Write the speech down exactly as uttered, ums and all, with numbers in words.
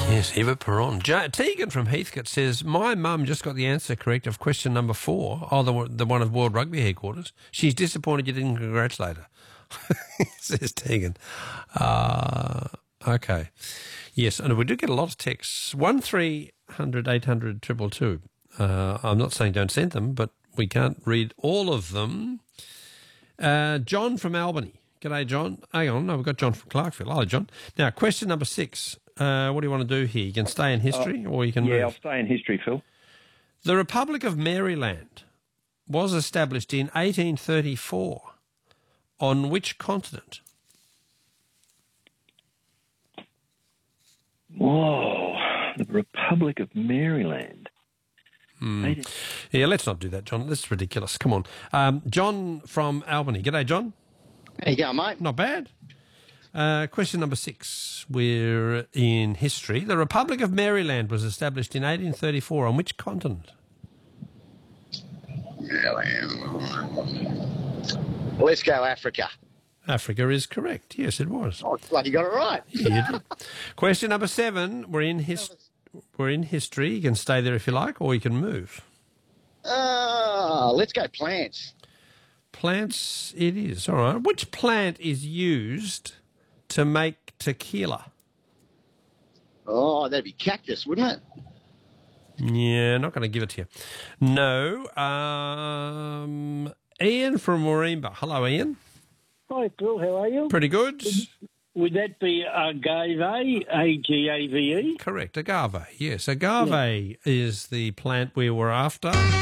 Yes, Eva Peron. Ja- Tegan from Heathcote says, my mum just got the answer correct of question number four. Oh, the, one- the one of World Rugby headquarters. She's disappointed you didn't congratulate her, says Tegan. Uh, okay. Yes, and we do get a lot of texts. one three hundred eight hundred two two two. Uh, I'm not saying don't send them, but we can't read all of them. Uh, John from Albany. G'day, John. Hang on. No, we've got John from Clarkville. Hello, John. Now, question number six. Uh, what do you want to do here? You can stay in history uh, or you can yeah, move. I'll stay in history, Phil. The Republic of Maryland was established in eighteen thirty-four. On which continent? Whoa, the Republic of Maryland. Hmm. Yeah, let's not do that, John. This is ridiculous. Come on. Um, John from Albany. G'day, John. How you going, mate? Not bad. Uh, question number six. We're in history. The Republic of Maryland was established in eighteen thirty-four. On which continent? Let's go Africa. Africa is correct. Yes, it was. Oh, bloody got it right. Yeah, you did. Question number seven. We're in his. We're in history. You can stay there if you like, or you can move. Uh, let's go plants. Plants. It is all right. Which plant is used to make tequila? Oh, that'd be cactus, wouldn't it? Yeah, not going to give it to you. No. Um, Ian from Warringah. Hello, Ian. Hi, Phil. How are you? Pretty good. Would that be agave, A G A V E? Correct. Agave. Yes, agave yeah. is the plant we were after.